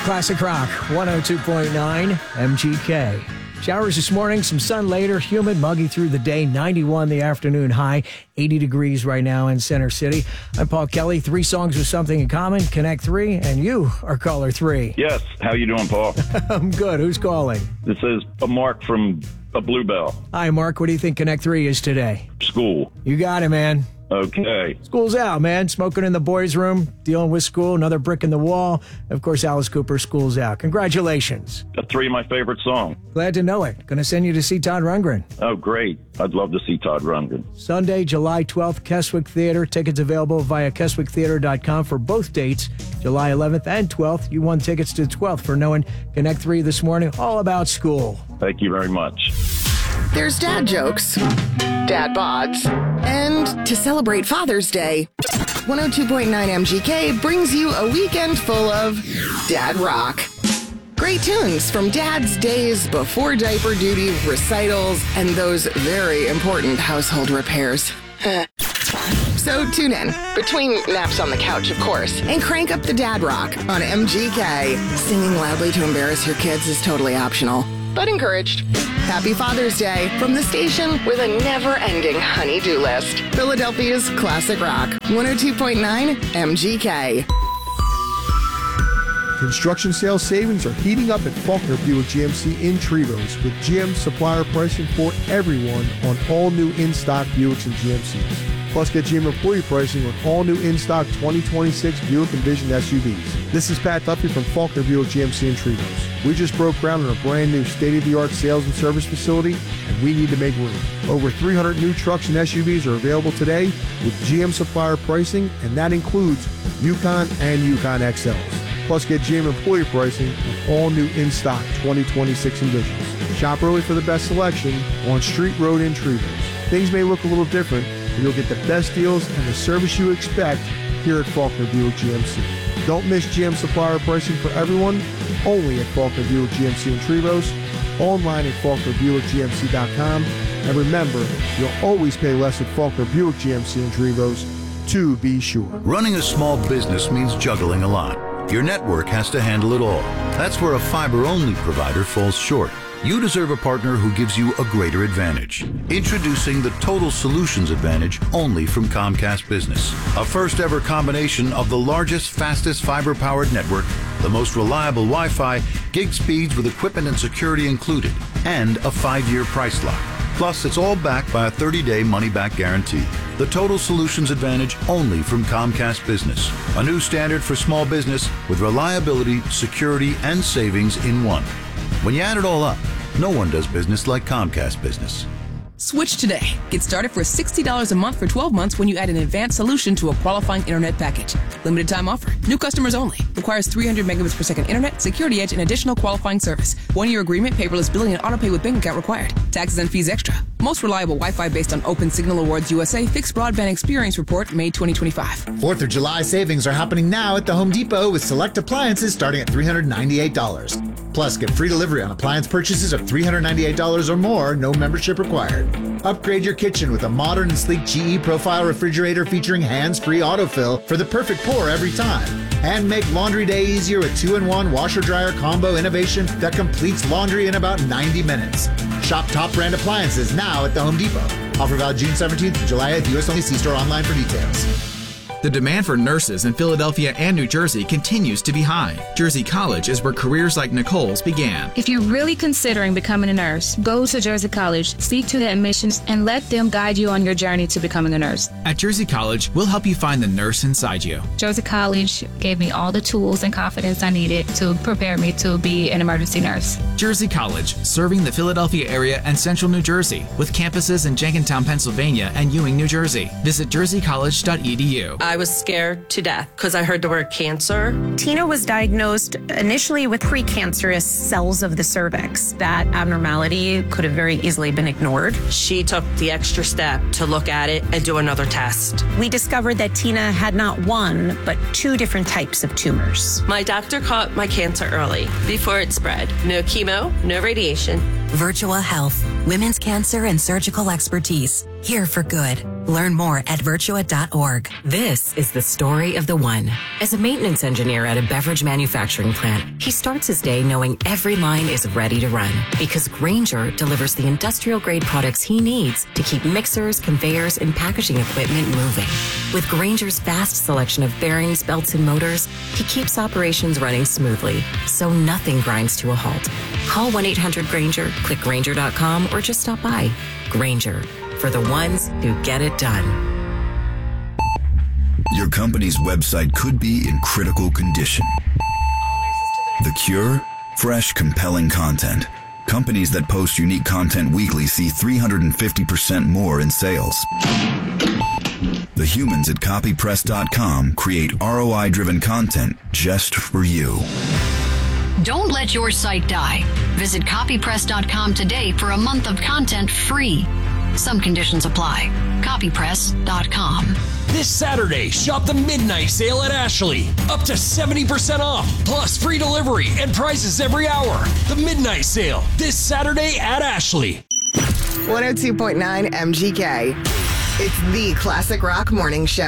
Classic Rock 102.9 MGK. Showers this morning, some sun later, humid, muggy through the day, 91 the afternoon high, 80 degrees right now in Center City. I'm Paul Kelly. 3 songs with something in common, Connect 3, and you are caller 3. Yes. How you doing, Paul? I'm good. Who's calling? This is Mark from Bluebell. Hi, Mark. What do you think Connect 3 is today? School. You got it, man. Okay. School's out, man. Smoking in the boys' room, dealing with school, another brick in the wall. Of course, Alice Cooper, School's Out. Congratulations. 3 of my favorite songs. Glad to know it. Going to send you to see Todd Rundgren. Oh, great. I'd love to see Todd Rundgren. Sunday, July 12th, Keswick Theater. Tickets available via keswicktheater.com for both dates, July 11th and 12th. You won tickets to the 12th for knowing Connect 3 this morning, all about school. Thank you very much. There's dad jokes, dad bods, and to celebrate Father's Day, 102.9 MGK brings you a weekend full of dad rock. Great tunes from dad's days before diaper duty, recitals, and those very important household repairs. So tune in, between naps on the couch, of course, and crank up the dad rock on MGK. Singing loudly to embarrass your kids is totally optional, but encouraged. Happy Father's Day from the station with a never-ending honey-do list. Philadelphia's Classic Rock, 102.9 MGK. Construction sales savings are heating up at Faulkner Buick GMC in Trevose with GM supplier pricing for everyone on all new in-stock Buicks and GMCs. Plus, get GM employee pricing on all new in-stock 2026 Buick Envision SUVs. This is Pat Duffy from Faulkner Buick GMC in Trevose. We just broke ground on a brand new state-of-the-art sales and service facility, and we need to make room. Over 300 new trucks and SUVs are available today with GM supplier pricing, and that includes Yukon and Yukon XLs. Plus, get GM employee pricing on all new in-stock 2026 Envisions. Shop early for the best selection on Street Road in Trevose. Things may look a little different, but you'll get the best deals and the service you expect here at Faulkner Buick GMC. Don't miss GM supplier pricing for everyone, only at Faulkner Buick GMC in Trevose, online at FaulknerBuickGMC.com, and remember, you'll always pay less at Faulkner Buick GMC in Trevose, to be sure. Running a small business means juggling a lot. Your network has to handle it all. That's where a fiber-only provider falls short. You deserve a partner who gives you a greater advantage. Introducing the Total Solutions Advantage only from Comcast Business. A first-ever combination of the largest, fastest fiber-powered network, the most reliable Wi-Fi, gig speeds with equipment and security included, and a 5-year price lock. Plus, it's all backed by a 30-day money-back guarantee. The Total Solutions Advantage only from Comcast Business. A new standard for small business with reliability, security, and savings in one. When you add it all up, no one does business like Comcast Business. Switch today. Get started for $60 a month for 12 months when you add an advanced solution to a qualifying internet package. Limited time offer. New customers only. Requires 300 megabits per second internet, security edge, and additional qualifying service. 1-year agreement, paperless billing, and autopay with bank account required. Taxes and fees extra. Most reliable Wi-Fi based on Open Signal Awards USA Fixed Broadband Experience Report, May 2025. 4th of July savings are happening now at the Home Depot with select appliances starting at $398. Plus, get free delivery on appliance purchases of $398 or more, no membership required. Upgrade your kitchen with a modern and sleek GE Profile refrigerator featuring hands-free autofill for the perfect pour every time. And make laundry day easier with 2-in-1 washer-dryer combo innovation that completes laundry in about 90 minutes. Shop top brand appliances now at the Home Depot. Offer valid June 17th to July 8th. U.S. only. See store online for details. The demand for nurses in Philadelphia and New Jersey continues to be high. Jersey College is where careers like Nicole's began. If you're really considering becoming a nurse, go to Jersey College, speak to the admissions, and let them guide you on your journey to becoming a nurse. At Jersey College, we'll help you find the nurse inside you. Jersey College gave me all the tools and confidence I needed to prepare me to be an emergency nurse. Jersey College, serving the Philadelphia area and central New Jersey, with campuses in Jenkintown, Pennsylvania, and Ewing, New Jersey. Visit jerseycollege.edu. I was scared to death because I heard the word cancer. Tina was diagnosed initially with precancerous cells of the cervix. That abnormality could have very easily been ignored. She took the extra step to look at it and do another test. We discovered that Tina had not one, but 2 different types of tumors. My doctor caught my cancer early, before it spread. No chemo, no radiation. Virtua Health, women's cancer and surgical expertise. Here for good. Learn more at virtua.org. This is the story of the one. As a maintenance engineer at a beverage manufacturing plant, he starts his day knowing every line is ready to run because Grainger delivers the industrial-grade products he needs to keep mixers, conveyors, and packaging equipment moving. With Grainger's vast selection of bearings, belts, and motors, he keeps operations running smoothly, so nothing grinds to a halt. Call 1-800-GRAINGER, click Grainger.com, or just stop by. Grainger, for the ones who get it done. Your company's website could be in critical condition. The cure? Fresh, compelling content. Companies that post unique content weekly see 350% more in sales. The humans at copypress.com create ROI-driven content just for you. Don't let your site die. Visit copypress.com today for a month of content free. Some conditions apply. Copypress.com. This Saturday, shop the midnight sale at Ashley. Up to 70% off, plus free delivery and prices every hour. The midnight sale, this Saturday at Ashley. 102.9 MGK. It's the Classic Rock Morning Show.